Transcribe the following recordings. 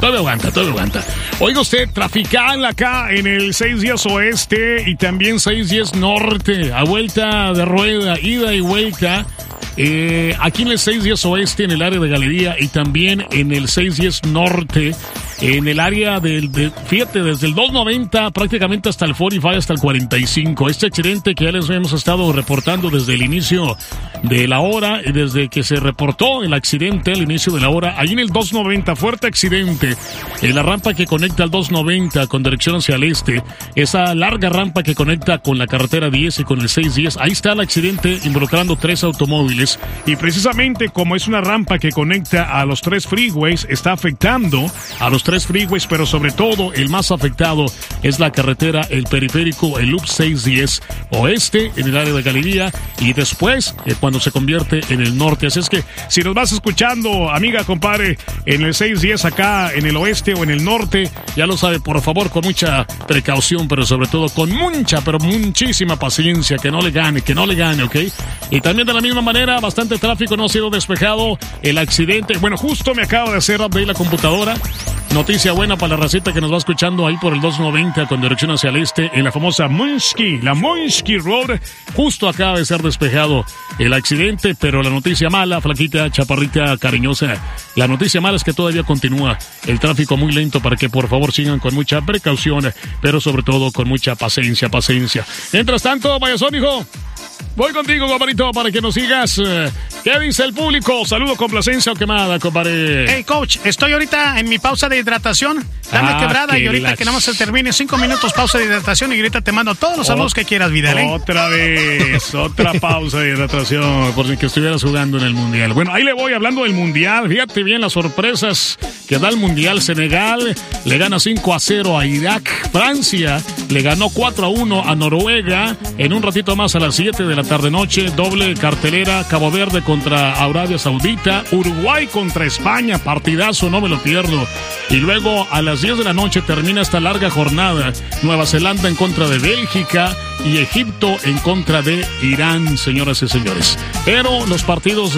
aguanta. Oiga usted, trafical acá en el 610 Oeste y también 610 Norte, a vuelta de rueda, ida y vuelta. Aquí en el 610 Oeste, en el área de Galería, y también en el 610 Norte, en el área fíjate, desde el 290 prácticamente hasta el 45, hasta el 45. Este accidente que ya les hemos estado reportando desde el inicio de la hora, y desde que se reportó el accidente al inicio de la hora, ahí en el 290, fuerte accidente, en la rampa que conecta al 290 con dirección hacia el este, esa larga rampa que conecta con la carretera 10 y con el 610, ahí está el accidente involucrando 3 automóviles, y precisamente como es una rampa que conecta a los 3 freeways, está afectando a los 3 freeways, pero sobre todo el más afectado es la carretera, el periférico, el Loop 610 Oeste en el área de Galería, y después cuando se convierte en el norte. Así es que si nos vas escuchando, amiga, compadre, en el 610 acá en el oeste o en el norte, ya lo sabe, por favor, con mucha precaución, pero sobre todo con muchísima paciencia, que no le gane, ¿ok? Y también de la misma manera, bastante tráfico, no ha sido despejado el accidente. Bueno, justo me acaba de hacer update la computadora. Noticia buena para la racita que nos va escuchando ahí por el 290 con dirección hacia el este, en la famosa la Munski Road. Justo acaba de ser despejado el accidente, pero la noticia mala, flaquita, chaparrita, cariñosa, la noticia mala es que todavía continúa el tráfico muy lento, para que por favor sigan con mucha precaución, pero sobre todo con mucha paciencia. Mientras tanto, Vallazón, hijo, voy contigo, compadrito, para que nos sigas. ¿Qué dice el público? Saludo, complacencia o quemada, compadre. Hey, coach, estoy ahorita en mi pausa de hidratación. Dame quebrada, y ahorita relax, que nada más se termine 5 minutos pausa de hidratación, y ahorita te mando todos los saludos que quieras, Vidal, ¿eh? Otra vez, otra pausa de hidratación, por si que estuvieras jugando en el Mundial. Bueno, ahí le voy hablando del Mundial. Fíjate bien las sorpresas que da el Mundial. Senegal le gana 5-0 a Irak. Francia le ganó 4-1 a Noruega. En un ratito más, a las 7 de la tarde-noche, doble cartelera, Cabo Verde contra Arabia Saudita, Uruguay contra España, partidazo, no me lo pierdo. Y luego a las 10 de la noche termina esta larga jornada, Nueva Zelanda en contra de Bélgica y Egipto en contra de Irán, señoras y señores. Pero los partidos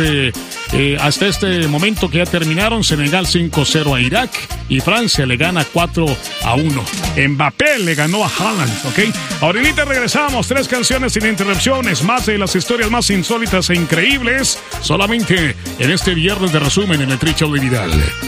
hasta este momento que ya terminaron: Senegal 5-0 a Irak y Francia le gana 4-1. Mbappé le ganó a Haaland, ¿ok? Ahorita regresamos, 3 canciones sin interrupciones, más de las historias más insólitas e increíbles, solamente en este viernes de resumen en el Tri Show de Vidal.